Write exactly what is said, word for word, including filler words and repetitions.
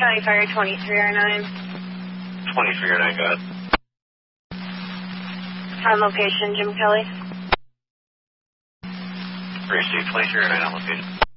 County Fire twenty-three oh nine. twenty-three oh nine, go ahead. On location, Jim Kelly. Received twenty-three oh nine on location.